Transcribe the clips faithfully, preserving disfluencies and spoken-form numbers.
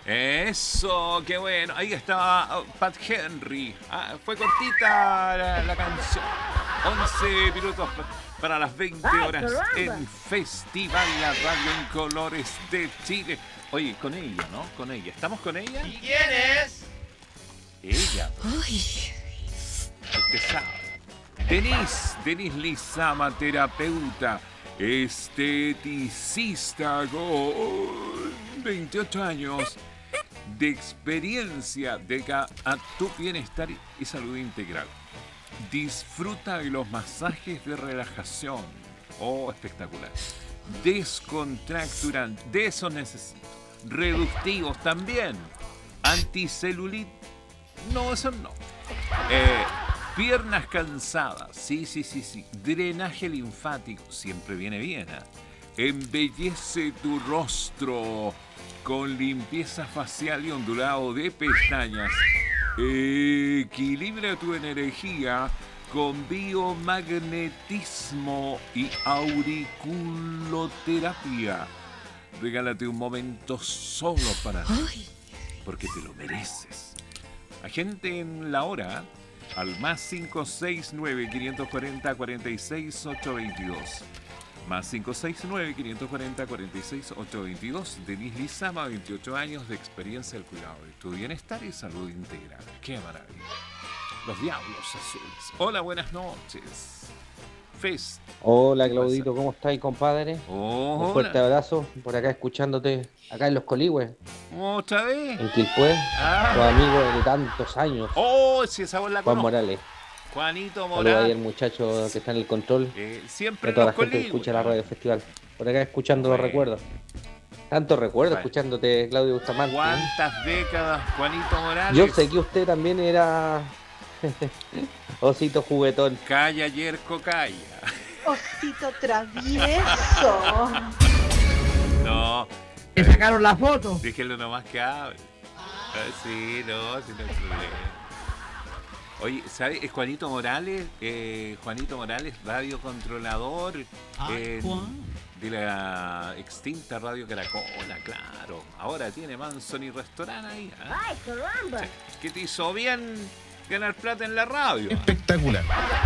Eso, qué bueno. Ahí estaba Pat Henry. Ah, fue cortita la, la canción. once minutos para las veinte horas en Festival La Radio en Colores de Chile. Oye, con ella, ¿no? Con ella. ¿Estamos con ella? ¿Y quién es? Ella. Ay. Usted sabe. Denise, Denise Lizama, terapeuta, esteticista con veintiocho años de experiencia dedica a tu bienestar y salud integral. Disfruta de los masajes de relajación. Oh, espectacular. Descontracturantes, de eso necesito. Reductivos también. Anticelulitis. No, eso no. Eh, piernas cansadas. Sí, sí, sí, sí. Drenaje linfático. Siempre viene bien. ¿eh? Embellece tu rostro con limpieza facial y ondulado de pestañas. Equilibra tu energía con biomagnetismo y auriculoterapia. Regálate un momento solo para ti, porque te lo mereces. Agente en la hora al más cinco seis nueve, quinientos cuarenta, cuarenta y seis, ochocientos veintidós. Más cinco seis nueve, quinientos cuarenta, cuarenta y seis, ochocientos veintidós. Denise Lizama, veintiocho años de experiencia al cuidado de tu bienestar y salud integral. ¡Qué maravilla! Los Diablos Azules. Hola, buenas noches. Fest. Hola, Claudito, ¿cómo estáis, compadre? Hola. Un fuerte abrazo por acá escuchándote, acá en Los Coligües, ¿Otra vez? en Quilpué, Ah. tu amigo de tantos años, ¡Oh, si esa voz la Juan conozco! Morales. Juanito Saludos ahí al Morales. muchacho que está en el control, Eh, y siempre a toda la los gente que Coligües. escucha la radio festival. Por acá escuchando los Bueno. recuerdos. Tantos recuerdos Bueno. escuchándote, Claudio Bustamante. ¿Cuántas décadas, Juanito Morales? Yo sé que usted también era osito juguetón. Calla, Yerko, calla. Osito travieso. No, Que sacaron la foto. déjenlo nomás que hable. Ah, sí, no, sí, no hay problema. Oye, ¿sabes? Es Juanito Morales, eh, Juanito Morales, radiocontrolador eh, de la extinta Radio Caracola, claro. Ahora tiene Manson y restaurante ahí. ¿ah? ¡Ay, caramba! ¿Qué te hizo bien ganar plata en la radio? Espectacular.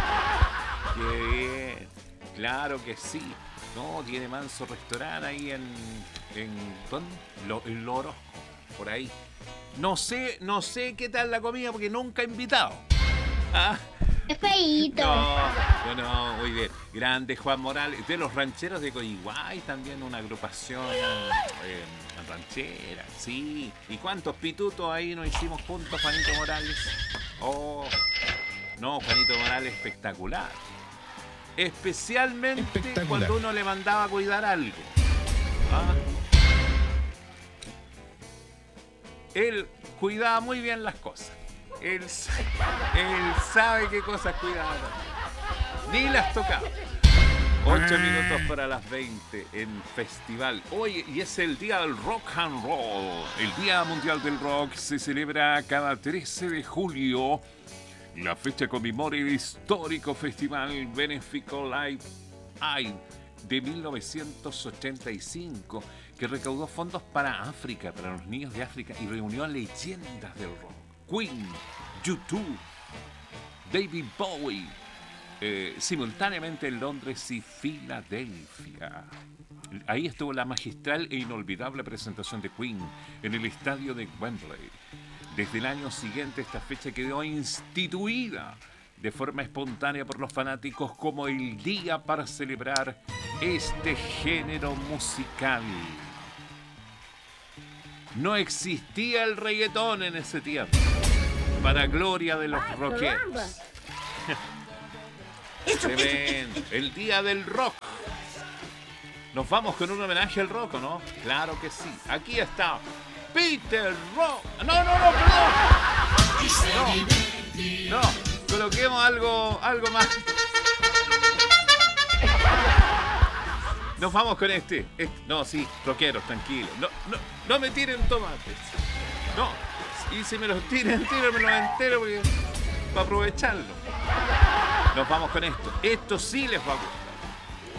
Qué bien, claro que sí. No, tiene manso restaurante ahí en, en ¿dónde? Lo, en Lo Orozco, por ahí. No sé, no sé qué tal la comida porque nunca he invitado. Ah, ¡Qué feíto! no, no, no, muy bien. Grande Juan Morales, de los rancheros de Coyihuay, también una agrupación eh, ranchera, sí. ¿Y cuántos pitutos ahí nos hicimos juntos, Juanito Morales? Oh, no, Juanito Morales espectacular. Especialmente Espectacular. cuando uno le mandaba a cuidar algo. ¿Ah? Él cuidaba muy bien las cosas. Él, sa- él sabe qué cosas cuidaba. Ni las tocaba. Ocho minutos para las veinte en festival. Hoy y es el día del rock and roll. El Día Mundial del Rock se celebra cada trece de julio. La fecha conmemora el histórico festival benéfico Live Aid de mil novecientos ochenta y cinco que recaudó fondos para África, para los niños de África y reunió a leyendas del rock. Queen, U dos, David Bowie, eh, simultáneamente en Londres y Filadelfia. Ahí estuvo la magistral e inolvidable presentación de Queen en el estadio de Wembley. Desde el año siguiente esta fecha quedó instituida de forma espontánea por los fanáticos como el día para celebrar este género musical. No existía el reggaetón en ese tiempo, para gloria de los Ay, rockeros. caramba. Tremendo. El día del rock. Nos vamos con un homenaje al rock, ¿o no? Claro que sí. Aquí está Peter Rock. No, no, no, perdón. No, no. Coloquemos algo, algo más. Nos vamos con este. este. No, sí, rockeros, tranquilos. No, no, no me tiren tomates. No. Y si me los tiran, tírenmelo entero porque, para aprovecharlo. Nos vamos con esto. Esto sí les va a gustar.